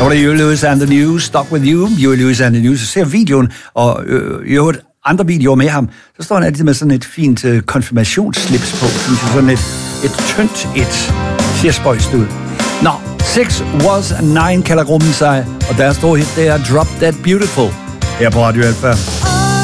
var det Huey Lewis and the News, Stuck With You, Huey Lewis and the News. Så ser videoen, og i øvrigt andre videoer med ham, så står han altid med sådan et fint konfirmationsslips på, sådan et tyndt et. Ser spøjst ud. Nå, 6 Was 9 kalder gruppen sig, og deres store hit, det er Drop Dead Beautiful. Her på Radio Alpha.